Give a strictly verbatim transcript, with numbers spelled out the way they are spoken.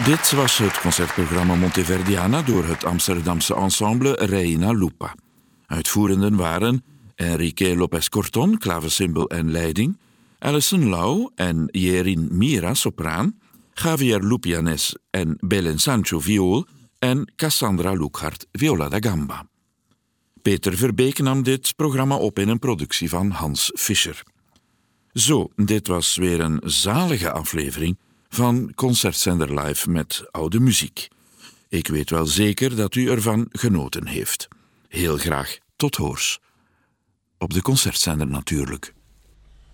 Dit was het concertprogramma Monteverdiana door het Amsterdamse ensemble Reina Lupa. Uitvoerenden waren Enrique López Corton, klavecimbal en leiding, Alison Lau en Yerin Mira, sopraan, Javier Lupianes en Belen Sancho, viool en Cassandra Lookhart, viola da gamba. Peter Verbeek nam dit programma op in een productie van Hans Fischer. Zo, dit was weer een zalige aflevering van Concertzender Live met oude muziek. Ik weet wel zeker dat u ervan genoten heeft. Heel graag tot hoors. Op de Concertzender natuurlijk.